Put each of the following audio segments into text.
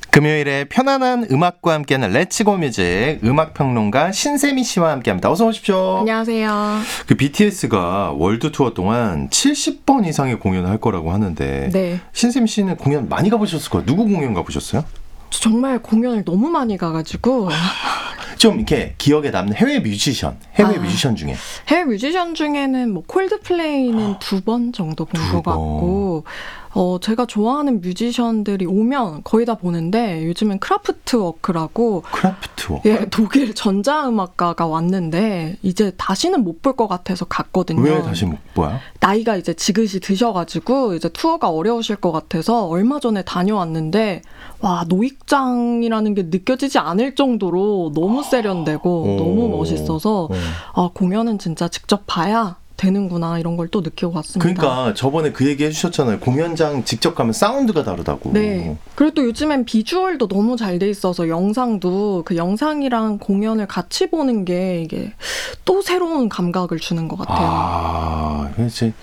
금요일에 편안한 음악과 함께하는 렛츠고 뮤직 음악평론가 신세미 씨와 함께합니다. 어서 오십시오. 안녕하세요. 그 BTS가 월드 투어 동안 70번 이상의 공연을 할 거라고 하는데 네. 신세미 씨는 공연 많이 가보셨을 거예요. 누구 공연 가보셨어요? 정말 공연을 너무 많이 가가지고 좀 이렇게 기억에 남는 해외 뮤지션 중에 해외 뮤지션 중에는 뭐 콜드플레이는 2번 정도 본 것 같고 제가 좋아하는 뮤지션들이 오면 거의 다 보는데 요즘은 크라프트워크라고 예, 독일 전자음악가가 왔는데 이제 다시는 못 볼 것 같아서 갔거든요. 왜 다시 못 봐요? 나이가 이제 지긋이 드셔가지고 이제 투어가 어려우실 것 같아서 얼마 전에 다녀왔는데 와 노익장이라는 게 느껴지지 않을 정도로 너무 세련되고 너무 멋있어서 공연은 진짜 직접 봐야 되는구나 이런 걸 또 느끼고 왔습니다. 그러니까 저번에 그 얘기 해주셨잖아요. 공연장 직접 가면 사운드가 다르다고. 네. 그리고 또 요즘엔 비주얼도 너무 잘 돼 있어서 영상도 그 영상이랑 공연을 같이 보는 게 이게 또 새로운 감각을 주는 것 같아요.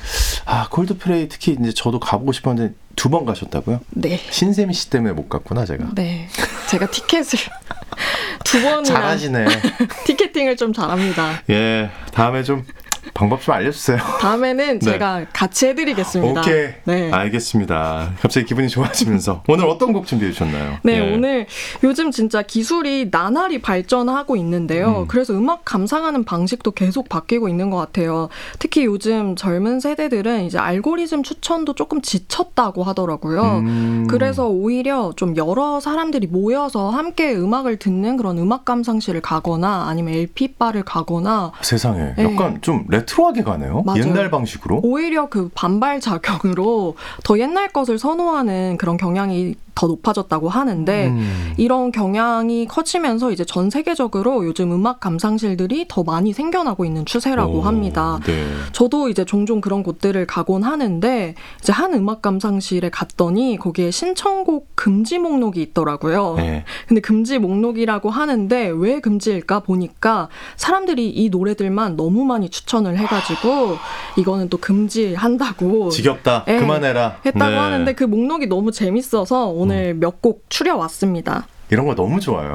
콜드플레이 특히 이제 저도 가보고 싶었는데 2번 가셨다고요? 네. 신세미 씨 때문에 못 갔구나 제가. 네. 제가 티켓을 2번이나 잘하시네. 티켓팅을 좀 잘합니다. 예. 다음에 좀 방법 좀 알려주세요. 다음에는 네. 제가 같이 해드리겠습니다. 오케이. 네. 알겠습니다. 갑자기 기분이 좋아지면서 오늘 어떤 곡 준비해 주셨나요? 네, 예. 오늘 요즘 진짜 기술이 나날이 발전하고 있는데요. 그래서 음악 감상하는 방식도 계속 바뀌고 있는 것 같아요. 특히 요즘 젊은 세대들은 이제 알고리즘 추천도 조금 지쳤다고 하더라고요. 그래서 오히려 좀 여러 사람들이 모여서 함께 음악을 듣는 그런 음악 감상실을 가거나 아니면 LP바를 가거나 세상에 네. 약간 좀 레트로하게 가네요. 맞아요. 옛날 방식으로. 오히려 그 반발 작용으로 더 옛날 것을 선호하는 그런 경향이 더 높아졌다고 하는데 이런 경향이 커지면서 이제 전 세계적으로 요즘 음악 감상실들이 더 많이 생겨나고 있는 추세라고 합니다. 네. 저도 이제 종종 그런 곳들을 가곤 하는데 이제 한 음악 감상실에 갔더니 거기에 신청곡 금지 목록이 있더라고요. 네. 근데 금지 목록이라고 하는데 왜 금지일까 보니까 사람들이 이 노래들만 너무 많이 추천을 해가지고 이거는 또 금지한다고 지겹다. 네, 그만해라. 했다고 네. 하는데 그 목록이 너무 재밌어서 오늘 몇 곡 추려왔습니다. 이런 거 너무 좋아요.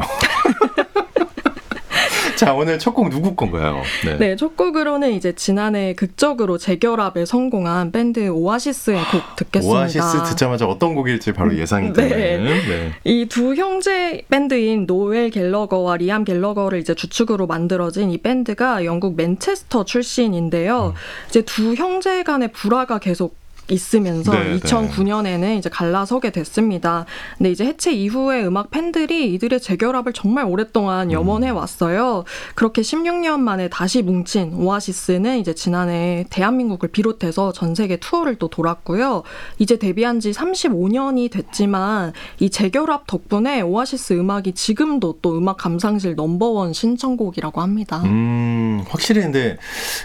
자, 오늘 첫 곡 누구 건가요? 네, 첫 곡으로는 이제 지난해 극적으로 재결합에 성공한 밴드 오아시스의 곡 듣겠습니다. 오아시스 듣자마자 어떤 곡일지 바로 예상이 되는. 네. 이 두 형제 밴드인 노엘 갤러거와 리암 갤러거를 이제 주축으로 만들어진 이 밴드가 영국 맨체스터 출신인데요. 이제 두 형제 간의 불화가 계속 있으면서 2009년에는 이제 갈라서게 됐습니다. 근데 이제 해체 이후에 음악 팬들이 이들의 재결합을 정말 오랫동안 염원해 왔어요. 그렇게 16년 만에 다시 뭉친 오아시스는 이제 지난해 대한민국을 비롯해서 전 세계 투어를 또 돌았고요. 이제 데뷔한 지 35년이 됐지만 이 재결합 덕분에 오아시스 음악이 지금도 또 음악 감상실 넘버원 신청곡이라고 합니다. 확실히 근데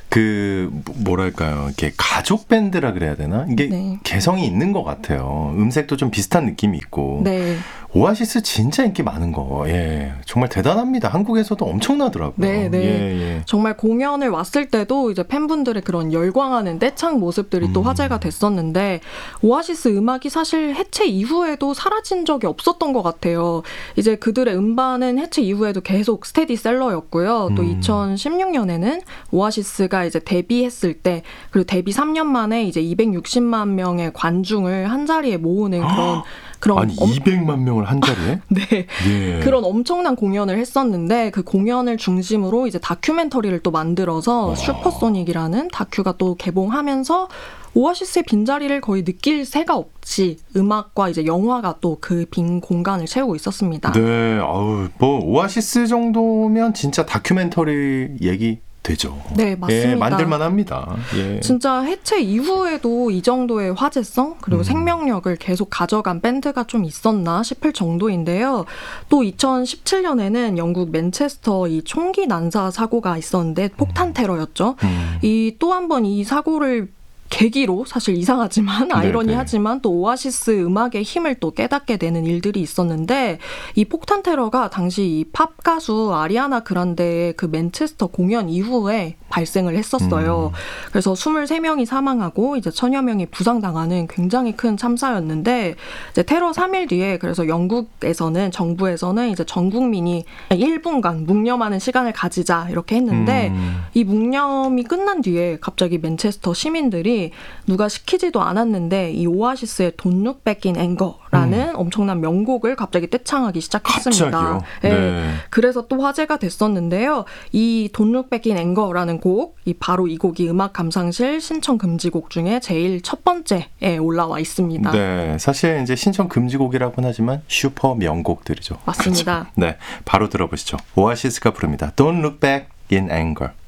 그 뭐랄까요, 이렇게 가족 밴드라 그래야 되나? 이게 네. 개성이 있는 것 같아요. 음색도 좀 비슷한 느낌이 있고. 네. 오아시스 진짜 인기 많은 거. 예. 정말 대단합니다. 한국에서도 엄청나더라고요. 네, 네. 예. 정말 공연을 왔을 때도 이제 팬분들의 그런 열광하는 떼창 모습들이 또 화제가 됐었는데 오아시스 음악이 사실 해체 이후에도 사라진 적이 없었던 것 같아요. 이제 그들의 음반은 해체 이후에도 계속 스테디셀러였고요. 또 2016년에는 오아시스가 이제 데뷔했을 때 그리고 데뷔 3년 만에 이제 260만 명의 관중을 한 자리에 모으는 그런 아니 200만 명을 한 자리에? 네. 예. 그런 엄청난 공연을 했었는데 그 공연을 중심으로 이제 다큐멘터리를 또 만들어서 슈퍼소닉이라는 다큐가 또 개봉하면서 오아시스의 빈자리를 거의 느낄 새가 없이 음악과 이제 영화가 또 그 빈 공간을 채우고 있었습니다. 네. 뭐 오아시스 정도면 진짜 다큐멘터리 얘기 되죠. 네, 맞습니다. 예, 만들만 합니다. 예. 진짜 해체 이후에도 이 정도의 화제성 그리고 생명력을 계속 가져간 밴드가 좀 있었나 싶을 정도인데요. 또 2017년에는 영국 맨체스터 이 총기 난사 사고가 있었는데 폭탄 테러였죠. 이 또 한 번 이 사고를 계기로 사실 이상하지만 아이러니하지만 또 오아시스 음악의 힘을 또 깨닫게 되는 일들이 있었는데 이 폭탄 테러가 당시 이 팝 가수 아리아나 그란데의 그 맨체스터 공연 이후에 발생을 했었어요. 그래서 23명이 사망하고 이제 1000여 명이 부상당하는 굉장히 큰 참사였는데 이제 테러 3일 뒤에 그래서 영국에서는 정부에서는 이제 전 국민이 1분간 묵념하는 시간을 가지자 이렇게 했는데 이 묵념이 끝난 뒤에 갑자기 맨체스터 시민들이 누가 시키지도 않았는데 이 오아시스의 Don't Look Back in Anger라는 엄청난 명곡을 갑자기 떼창하기 시작했습니다. 갑자기요? 네. 네. 그래서 또 화제가 됐었는데요. 이 Don't Look Back in Anger라는 곡, 바로 이 곡이 음악 감상실 신청 금지곡 중에 제일 첫 번째에 올라와 있습니다. 네, 사실 이제 신청 금지곡이라고는 하지만 슈퍼 명곡들이죠. 맞습니다. 그렇죠? 네, 바로 들어보시죠. 오아시스가 부릅니다. Don't Look Back in Anger.